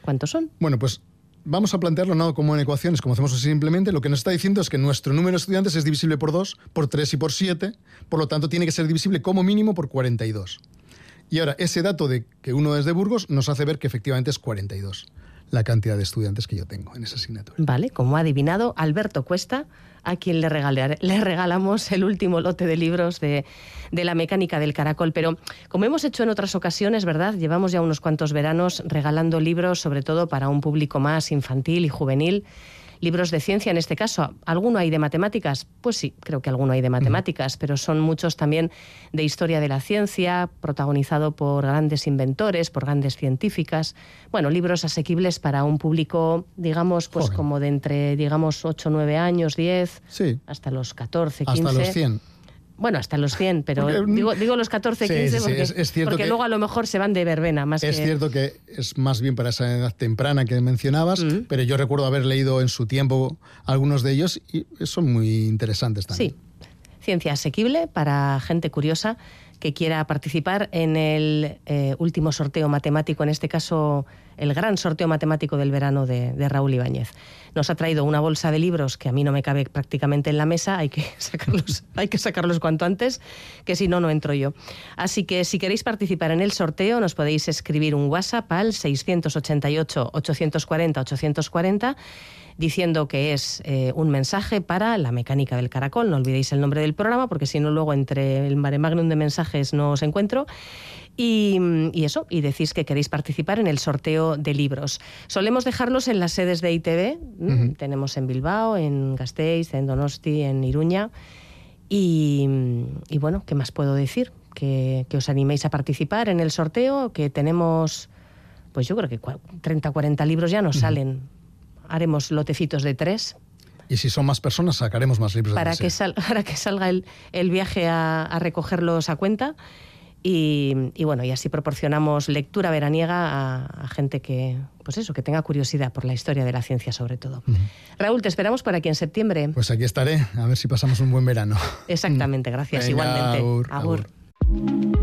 ¿Cuántos son? Bueno, pues vamos a plantearlo no como en ecuaciones, como hacemos simplemente. Lo que nos está diciendo es que nuestro número de estudiantes es divisible por 2, por 3 y por 7, por lo tanto tiene que ser divisible como mínimo por 42. Y ahora, ese dato de que uno es de Burgos nos hace ver que efectivamente es 42 la cantidad de estudiantes que yo tengo en esa asignatura. Vale, como ha adivinado Alberto Cuesta, a quien le regalamos el último lote de libros de la mecánica del caracol. Pero como hemos hecho en otras ocasiones, ¿verdad? Llevamos ya unos cuantos veranos regalando libros, sobre todo para un público más infantil y juvenil. Libros de ciencia, en este caso. ¿Alguno hay de matemáticas? Pues sí, creo que alguno hay de matemáticas, pero son muchos también de historia de la ciencia, protagonizado por grandes inventores, por grandes científicas. Bueno, libros asequibles para un público, digamos, pues joven, como de entre, digamos, 8, 9 años, 10, sí, hasta los 14, 15. Hasta los 100. Bueno, hasta los 100, pero digo los 14, 15, sí, porque, es cierto porque luego a lo mejor se van de verbena. Es cierto que es más bien para esa edad temprana que mencionabas, pero yo recuerdo haber leído en su tiempo algunos de ellos y son muy interesantes también. Sí, ciencia asequible para gente curiosa que quiera participar en el último sorteo matemático, en este caso el gran sorteo matemático del verano de Raúl Ibáñez. Nos ha traído una bolsa de libros que a mí no me cabe prácticamente en la mesa, hay que sacarlos cuanto antes, que si no, no entro yo. Así que si queréis participar en el sorteo, nos podéis escribir un WhatsApp al 688-840-840, diciendo que es un mensaje para la mecánica del caracol. No olvidéis el nombre del programa, porque si no luego entre el mare magnum de mensajes no os encuentro. Y eso, y decís que queréis participar en el sorteo de libros. Solemos dejarlos en las sedes de ITV. Tenemos en Bilbao, en Gasteiz, en Donosti, en Iruña. Y bueno, ¿qué más puedo decir? Que os animéis a participar en el sorteo, que tenemos, pues yo creo que 30, 40 libros ya nos salen. Haremos lotecitos de 3. Y si son más personas, sacaremos más libros. Para que salga el viaje a recogerlos a cuenta. Y bueno, y así proporcionamos lectura veraniega a gente que, pues eso, que tenga curiosidad por la historia de la ciencia sobre todo. Raúl, te esperamos por aquí en septiembre. Pues aquí estaré, a ver si pasamos un buen verano. Exactamente, gracias. Venga, igualmente. Agur.